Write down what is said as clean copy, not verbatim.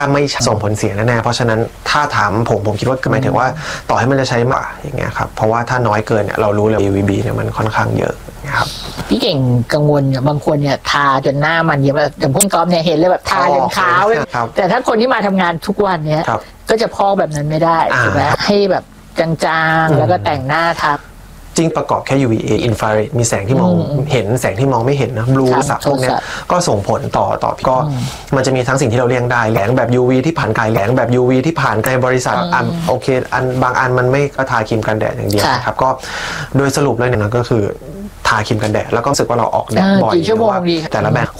ไม่ส่งผลเสียแน่ๆเพราะฉะนั้นถ้าถามผมคิดว่าหมายถึงว่าต่อให้มันจะใช้มากอย่างเงี้ยครับเพราะว่าถ้าน้อยเกินเนี่ยเรารู้เลย UVB เนี่ยมันค่อนข้างเยอะนะครับพี่เก่งกังวลบางคนเนี่ยทาจนหน้ามันเยอะอย่างพวกก๊อฟเนี่ยเห็นเลยแบบทาจนขาวเลยแต่ถ้าคนที่มาทำงานทุกวันเนี่ยก็จะพอกแบบนั้นไม่ได้ถูกไหมให้แบบจางๆแล้วก็แต่งหน้าทับจริงประกอบแค่ UVA infrared มีแสงที่มองเห็นแสงที่มองไม่เห็นนะบลูสับพวกนี้ก็ส่งผลต่อก็มันจะมีทั้งสิ่งที่เราเลี่ยงได้แสงแบบ UV ที่ผ่านกายแสงแบบ UV ที่ผ่านในบริษัทโอเคบางอันมันไม่ก็ทาครีมกันแดดอย่างเดียวนะครับก็โดยสรุปเลยเนี่ยก็คือทาครีมกันแดดแล้วก็รู้สึกว่าเราออกแดดบ่อยแต่ละแบบ